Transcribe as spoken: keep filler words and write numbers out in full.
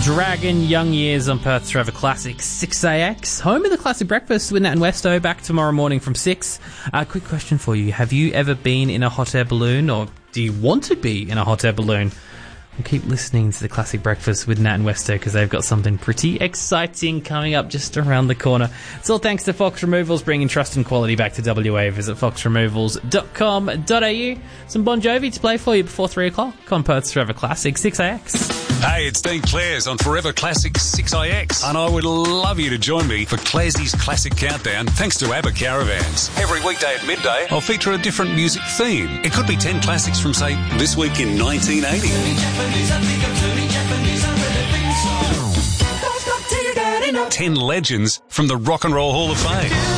Dragon, Young Years on Perth's Forever Classic six A X. Home of the Classic Breakfast with Nat and Westo, back tomorrow morning from six. A uh, quick question for you. Have you ever been in a hot air balloon, or do you want to be in a hot air balloon? Well, keep listening to the Classic Breakfast with Nat and Westo, because they've got something pretty exciting coming up just around the corner. It's all thanks to Fox Removals, bringing trust and quality back to W A. Visit fox removals dot com dot a u. Some Bon Jovi to play for you before three o'clock on Perth's Forever Classic six A X. Hey, it's Dean Clares on Forever Classic six A X, and I would love you to join me for Claresy's Classic Countdown, thanks to ABBA Caravans. Every weekday at midday, I'll feature a different music theme. It could be ten classics from, say, this week in nineteen eighty. ten legends from the Rock and Roll Hall of Fame.